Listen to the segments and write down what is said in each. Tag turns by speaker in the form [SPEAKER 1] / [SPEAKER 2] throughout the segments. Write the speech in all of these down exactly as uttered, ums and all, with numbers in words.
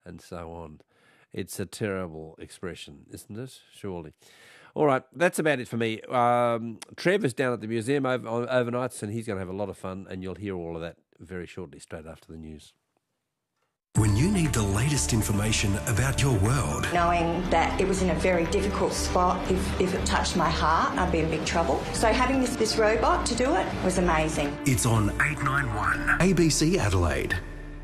[SPEAKER 1] and so on. It's a terrible expression, isn't it? Surely. All right, that's about it for me. Um, Trevor's down at the museum over, on overnights, and he's going to have a lot of fun, and you'll hear all of that very shortly, straight after the news.
[SPEAKER 2] When you need the latest information about your world.
[SPEAKER 3] Knowing that it was in a very difficult spot, if, if it touched my heart, I'd be in big trouble. So having this, this robot to do it was amazing.
[SPEAKER 2] It's on eight nine one A B C Adelaide.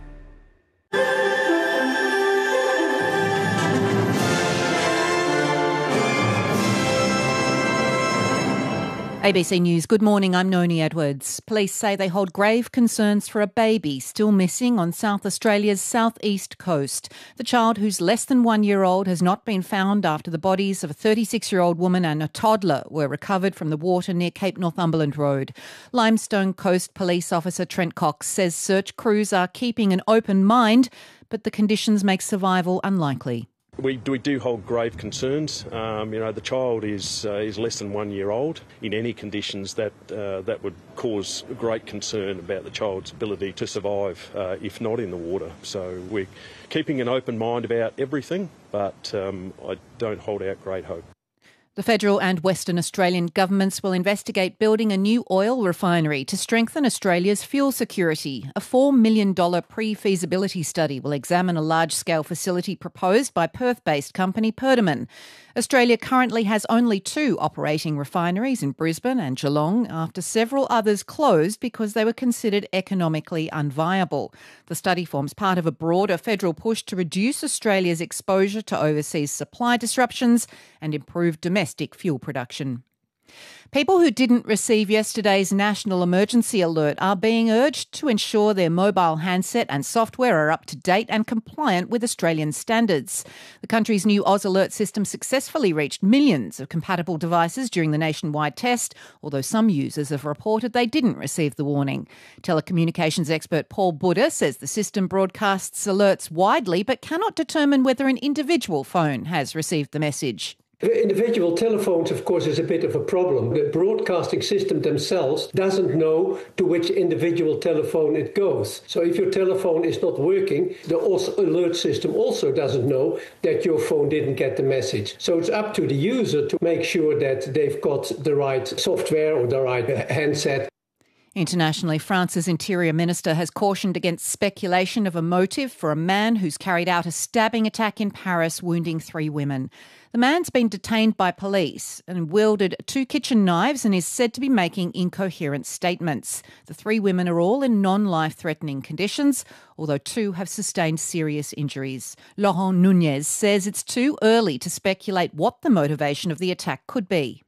[SPEAKER 4] A B C News, good morning, I'm Noni Edwards. Police say they hold grave concerns for a baby still missing on South Australia's southeast coast. The child, who's less than one year old, has not been found after the bodies of a thirty-six-year-old woman and a toddler were recovered from the water near Cape Northumberland Road. Limestone Coast Police Officer Trent Cox says search crews are keeping an open mind, but the conditions make survival unlikely.
[SPEAKER 5] We, we do hold grave concerns. Um, you know, the child is uh, is less than one year old. In any conditions, that uh, that would cause great concern about the child's ability to survive, uh, if not in the water. So we're keeping an open mind about everything, but um, I don't hold out great hope.
[SPEAKER 4] The federal and Western Australian governments will investigate building a new oil refinery to strengthen Australia's fuel security. A four million dollars pre-feasibility study will examine a large-scale facility proposed by Perth-based company Perdaman. Australia currently has only two operating refineries in Brisbane and Geelong after several others closed because they were considered economically unviable. The study forms part of a broader federal push to reduce Australia's exposure to overseas supply disruptions and improve domestic fuel production. People who didn't receive yesterday's national emergency alert are being urged to ensure their mobile handset and software are up to date and compliant with Australian standards. The country's new Oz Alert system successfully reached millions of compatible devices during the nationwide test, although some users have reported they didn't receive the warning. Telecommunications expert Paul Buddha says the system broadcasts alerts widely but cannot determine whether an individual phone has received the message.
[SPEAKER 6] Individual telephones, of course, is a bit of a problem. The broadcasting system themselves doesn't know to which individual telephone it goes. So if your telephone is not working, the alert system also doesn't know that your phone didn't get the message. So it's up to the user to make sure that they've got the right software or the right handset.
[SPEAKER 4] Internationally, France's Interior Minister has cautioned against speculation of a motive for a man who's carried out a stabbing attack in Paris, wounding three women. The man's been detained by police and wielded two kitchen knives and is said to be making incoherent statements. The three women are all in non-life-threatening conditions, although two have sustained serious injuries. Laurent Nunez says it's too early to speculate what the motivation of the attack could be.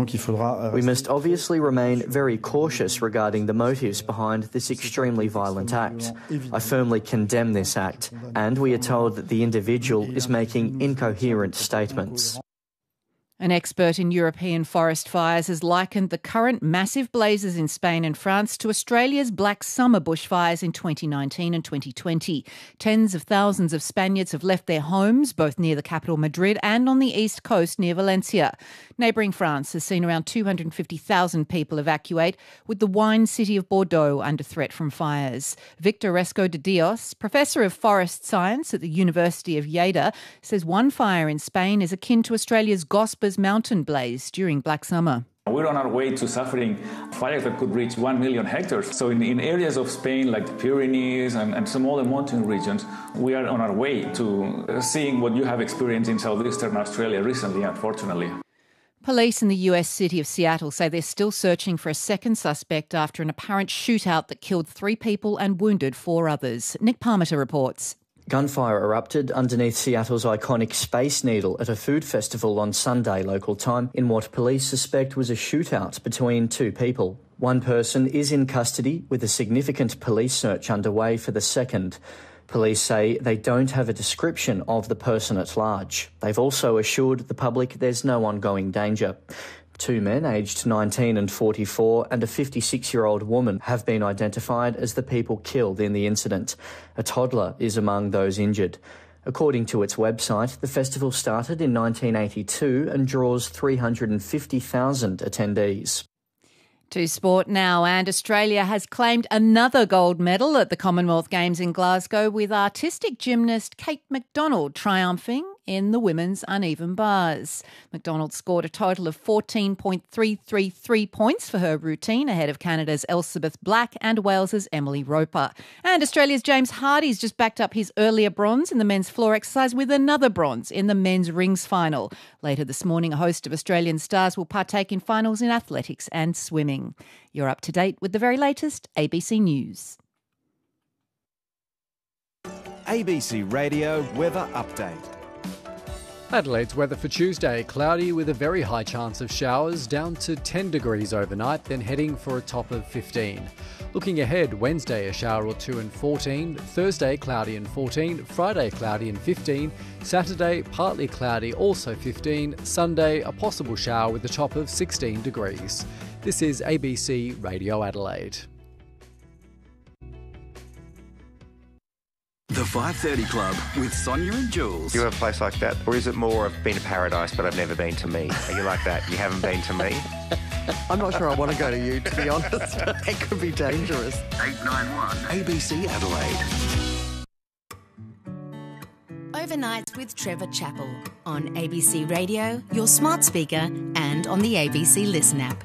[SPEAKER 7] We must obviously remain very cautious regarding the motives behind this extremely violent act. I firmly condemn this act, and we are told that the individual is making incoherent statements.
[SPEAKER 4] An expert in European forest fires has likened the current massive blazes in Spain and France to Australia's Black Summer bushfires in twenty nineteen and twenty twenty. Tens of thousands of Spaniards have left their homes, both near the capital Madrid and on the east coast near Valencia. Neighbouring France has seen around two hundred fifty thousand people evacuate, with the wine city of Bordeaux under threat from fires. Victor Resco de Dios, professor of forest science at the University of Lleida, says one fire in Spain is akin to Australia's Gospers mountain blaze during Black Summer.
[SPEAKER 8] We're on our way to suffering fires that could reach one million hectares. So in, in areas of Spain like the Pyrenees and, and some other mountain regions, we are on our way to seeing what you have experienced in southeastern Australia recently, unfortunately.
[SPEAKER 4] Police in the U S city of Seattle say they're still searching for a second suspect after an apparent shootout that killed three people and wounded four others. Nick Parmiter reports.
[SPEAKER 7] Gunfire erupted underneath Seattle's iconic Space Needle at a food festival on Sunday local time in what police suspect was a shootout between two people. One person is in custody with a significant police search underway for the second. Police say they don't have a description of the person at large. They've also assured the public there's no ongoing danger. Two men, aged nineteen and forty-four, and a fifty-six-year-old woman have been identified as the people killed in the incident. A toddler is among those injured. According to its website, the festival started in nineteen eighty-two and draws three hundred fifty thousand attendees.
[SPEAKER 4] To sport now, and Australia has claimed another gold medal at the Commonwealth Games in Glasgow, with artistic gymnast Kate McDonald triumphing in the women's uneven bars. McDonald scored a total of fourteen point three three three points for her routine, ahead of Canada's Elizabeth Black and Wales's Emily Roper. And Australia's James Hardy's just backed up his earlier bronze in the men's floor exercise with another bronze in the men's rings final. Later this morning, a host of Australian stars will partake in finals in athletics and swimming. You're up to date with the very latest A B C News.
[SPEAKER 9] A B C Radio Weather Update.
[SPEAKER 10] Adelaide's weather for Tuesday, cloudy with a very high chance of showers, down to ten degrees overnight, then heading for a top of fifteen. Looking ahead, Wednesday a shower or two and fourteen, Thursday cloudy and fourteen, Friday cloudy and fifteen, Saturday partly cloudy, also fifteen, Sunday a possible shower with a top of sixteen degrees. This is A B C Radio Adelaide.
[SPEAKER 2] The five thirty Club with Sonia and Jules.
[SPEAKER 11] You have a place like that? Or is it more I've been to paradise but I've never been to me? Are you like that? You haven't been to me?
[SPEAKER 12] I'm not sure I want to go to you, to be honest. That could be dangerous.
[SPEAKER 2] eight nine one A B C Adelaide.
[SPEAKER 13] Overnights with Trevor Chappell on A B C Radio, your smart speaker, and on the A B C Listen app.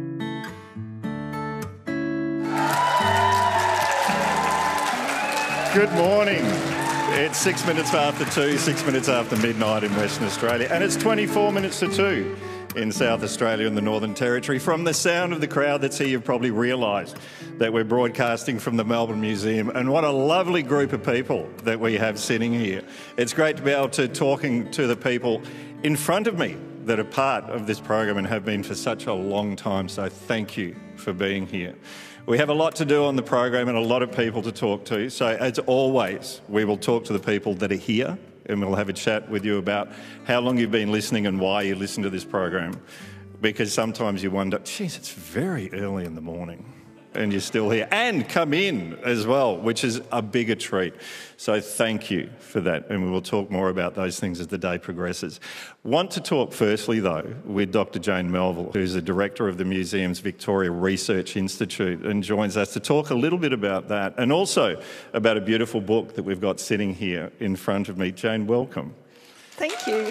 [SPEAKER 14] Good morning. It's six minutes after two, six minutes after midnight in Western Australia, and it's twenty-four minutes to two in South Australia and the Northern Territory. From the sound of the crowd that's here, you've probably realised that we're broadcasting from the Melbourne Museum, and what a lovely group of people that we have sitting here. It's great to be able to talking to the people in front of me that are part of this program and have been for such a long time, so thank you for being here. We have a lot to do on the program and a lot of people to talk to. So as always, we will talk to the people that are here and we'll have a chat with you about how long you've been listening and why you listen to this program. Because sometimes you wonder, geez, it's very early in the morning and you're still here. And come in as well, which is a bigger treat. So thank you for that. And we will talk more about those things as the day progresses. Want to talk firstly, though, with Doctor Jane Melville, who's the Director of the Museum's Victoria Research Institute, and joins us to talk a little bit about that and also about a beautiful book that we've got sitting here in front of me. Jane, welcome.
[SPEAKER 15] Thank you.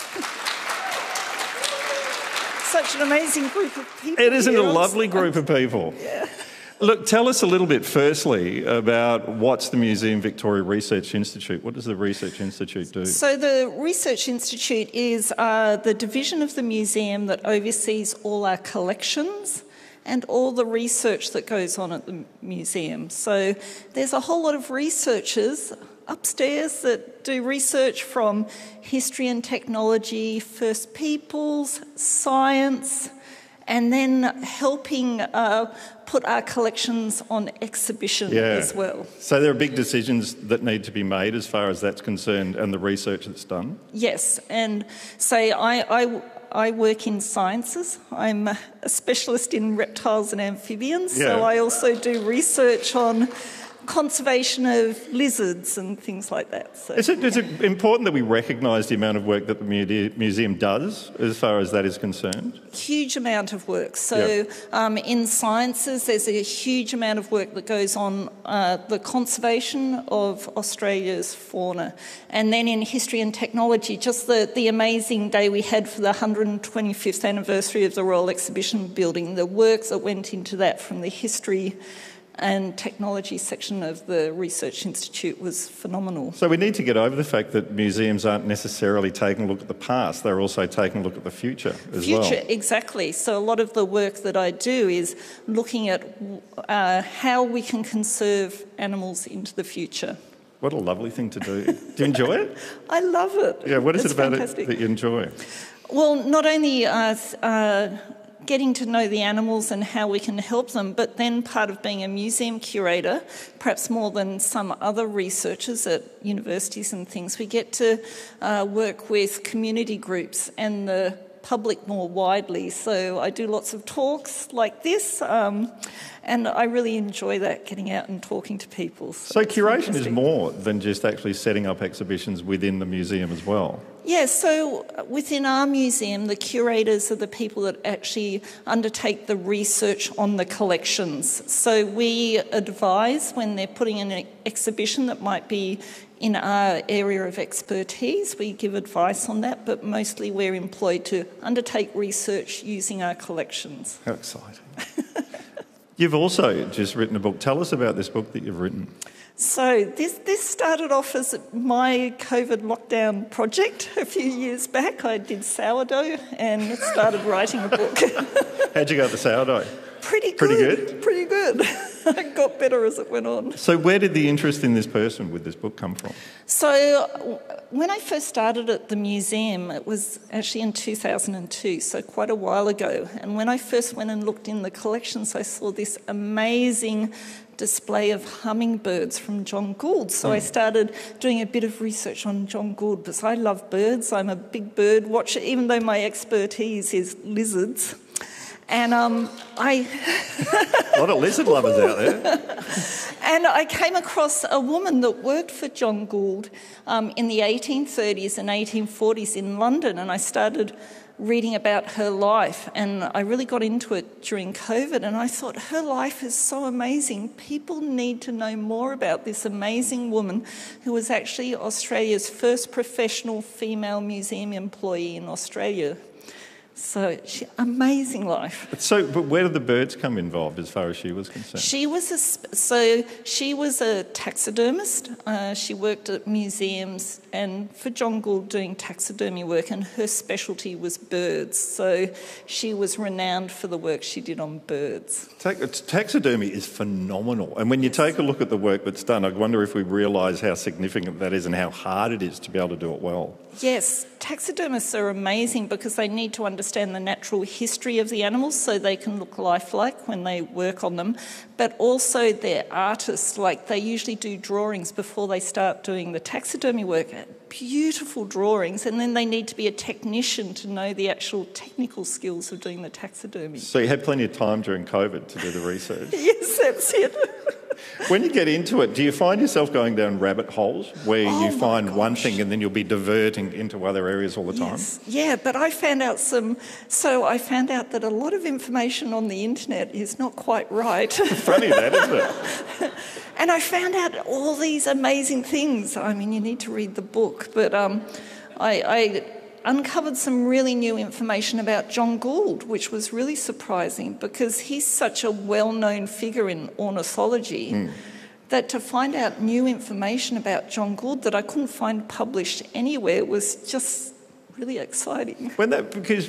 [SPEAKER 15] Such an amazing group of people.
[SPEAKER 14] It isn't
[SPEAKER 15] here.
[SPEAKER 14] a lovely group of people.
[SPEAKER 15] Yeah.
[SPEAKER 14] Look, tell us a little bit firstly about what's the Museum Victoria Research Institute. What does the Research Institute do?
[SPEAKER 15] So the Research Institute is uh, the division of the museum that oversees all our collections and all the research that goes on at the museum. So there's a whole lot of researchers upstairs that do research from history and technology, First Peoples, science, and then helping uh, put our collections on exhibition
[SPEAKER 14] yeah.
[SPEAKER 15] as well.
[SPEAKER 14] So there are big decisions that need to be made as far as that's concerned and the research that's done?
[SPEAKER 15] Yes, and say I, I, I work in sciences. I'm a specialist in reptiles and amphibians,
[SPEAKER 14] yeah.
[SPEAKER 15] so I also do research on conservation of lizards and things like that. So,
[SPEAKER 14] is, it,
[SPEAKER 15] yeah.
[SPEAKER 14] is it important that we recognise the amount of work that the museum does as far as that is concerned?
[SPEAKER 15] Huge amount of work. So
[SPEAKER 14] yeah.
[SPEAKER 15] um, in sciences, there's a huge amount of work that goes on uh, the conservation of Australia's fauna. And then in history and technology, just the, the amazing day we had for the one hundred twenty-fifth anniversary of the Royal Exhibition Building, the work that went into that from the history and technology section of the Research Institute was phenomenal.
[SPEAKER 14] So we need to get over the fact that museums aren't necessarily taking a look at the past, they're also taking a look at the future as
[SPEAKER 15] future,
[SPEAKER 14] well.
[SPEAKER 15] Future, exactly. So a lot of the work that I do is looking at uh, how we can conserve animals into the future.
[SPEAKER 14] What a lovely thing to do. Do you enjoy it?
[SPEAKER 15] I love it.
[SPEAKER 14] Yeah, what is
[SPEAKER 15] it's
[SPEAKER 14] it about
[SPEAKER 15] fantastic.
[SPEAKER 14] it that you enjoy?
[SPEAKER 15] Well, not only uh, uh, getting to know the animals and how we can help them, but then part of being a museum curator, perhaps more than some other researchers at universities and things, we get to uh, work with community groups and the public more widely. So I do lots of talks like this, um, and I really enjoy that, getting out and talking to people.
[SPEAKER 14] So, so curation is more than just actually setting up exhibitions within the museum as well?
[SPEAKER 15] Yeah, so within our museum, the curators are the people that actually undertake the research on the collections. So we advise when they're putting in an exhibition that might be in our area of expertise. We give advice on that, but mostly we're employed to undertake research using our collections.
[SPEAKER 14] How exciting. You've also just written a book. Tell us about this book that you've written.
[SPEAKER 15] So this this started off as my COVID lockdown project a few years back. I did sourdough and started writing a book.
[SPEAKER 14] How'd you go with the sourdough?
[SPEAKER 15] Pretty good.
[SPEAKER 14] Pretty good?
[SPEAKER 15] Pretty good. It got better as it went on.
[SPEAKER 14] So where did the interest in this person with this book come from?
[SPEAKER 15] So when I first started at the museum, it was actually in two thousand two, so quite a while ago. And when I first went and looked in the collections, I saw this amazing display of hummingbirds from John Gould. So mm. I started doing a bit of research on John Gould because I love birds. I'm a big bird watcher, even though my expertise is lizards. And um, I...
[SPEAKER 14] a lot of lizard lovers out there.
[SPEAKER 15] And I came across a woman that worked for John Gould um, in the eighteen thirties and eighteen forties in London, and I started reading about her life, and I really got into it during COVID, and I thought her life is so amazing. People need to know more about this amazing woman who was actually Australia's first professional female museum employee in Australia. So, she, amazing life.
[SPEAKER 14] So, but where did the birds come involved as far as she was concerned?
[SPEAKER 15] She was a, so she was a taxidermist. Uh, she worked at museums and for John Gould doing taxidermy work, and her specialty was birds. So she was renowned for the work she did on birds.
[SPEAKER 14] Taxidermy is phenomenal. And when you take a look at the work that's done, I wonder if we realise how significant that is and how hard it is to be able to do it well.
[SPEAKER 15] Yes, taxidermists are amazing because they need to understand the natural history of the animals so they can look lifelike when they work on them. But also they're artists, like they usually do drawings before they start doing the taxidermy work. Beautiful drawings, and then they need to be a technician to know the actual technical skills of doing the taxidermy.
[SPEAKER 14] So you had plenty of time during COVID to do the research?
[SPEAKER 15] Yes, that's it.
[SPEAKER 14] When you get into it, do you find yourself going down rabbit holes where
[SPEAKER 15] oh
[SPEAKER 14] you find
[SPEAKER 15] gosh.
[SPEAKER 14] one thing and then you'll be diverting into other areas all the time?
[SPEAKER 15] Yes. Yeah, but I found out some... So I found out that a lot of information on the internet is not quite right.
[SPEAKER 14] Funny that, isn't it?
[SPEAKER 15] And I found out all these amazing things. I mean, you need to read the book, but um, I... I uncovered some really new information about John Gould, which was really surprising because he's such a well-known figure in ornithology mm. that to find out new information about John Gould that I couldn't find published anywhere was just really exciting.
[SPEAKER 14] When that, because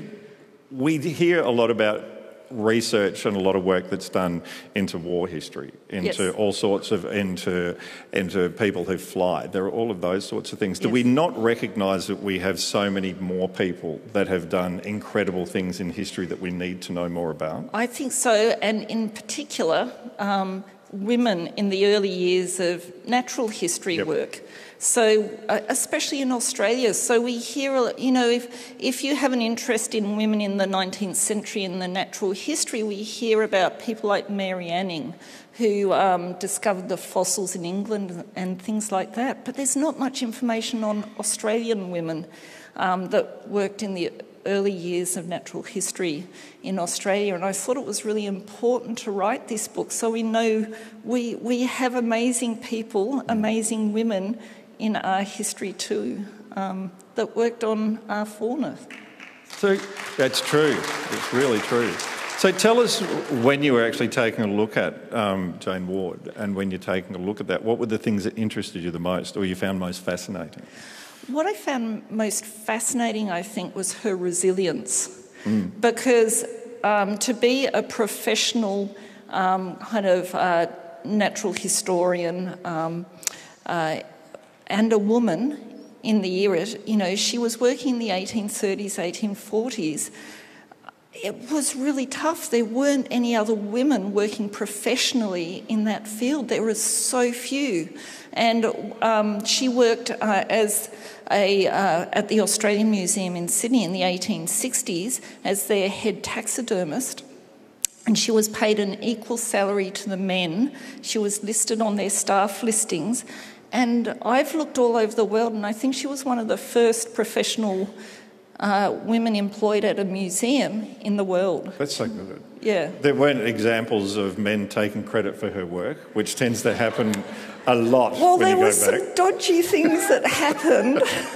[SPEAKER 14] we hear a lot about research and a lot of work that's done into war history, into yes. all sorts of, into into people who fly. There are all of those sorts of things. Do yes. we not recognise that we have so many more people that have done incredible things in history that we need to know more about?
[SPEAKER 15] I think so, and in particular, um, women in the early years of natural history yep. work. So, uh, especially in Australia, so we hear, you know, if if you have an interest in women in the nineteenth century and the natural history, we hear about people like Mary Anning, who um, discovered the fossils in England and things like that. But there's not much information on Australian women um, that worked in the early years of natural history in Australia, and I thought it was really important to write this book so we know we we have amazing people, amazing women in our history too, um, that worked on our fauna.
[SPEAKER 14] So that's true. It's really true. So tell us, when you were actually taking a look at um, Jane Ward, and when you're taking a look at that, what were the things that interested you the most, or you found most fascinating?
[SPEAKER 15] What I found most fascinating, I think, was her resilience,
[SPEAKER 14] mm.
[SPEAKER 15] because um, to be a professional um, kind of uh, natural historian. Um, uh, And a woman in the era, you know, she was working in the eighteen thirties, eighteen forties. it was really tough. There weren't any other women working professionally in that field. There were so few. And um, she worked uh, as a uh, at the Australian Museum in Sydney in the eighteen sixties as their head taxidermist. And she was paid an equal salary to the men. She was listed on their staff listings. And I've looked all over the world, and I think she was one of the first professional uh, women employed at a museum in the world.
[SPEAKER 14] That's so good.
[SPEAKER 15] Yeah.
[SPEAKER 14] There weren't examples of men taking credit for her work, which tends to happen a lot
[SPEAKER 15] well,
[SPEAKER 14] when
[SPEAKER 15] there
[SPEAKER 14] you go
[SPEAKER 15] were
[SPEAKER 14] back.
[SPEAKER 15] some dodgy things that happened.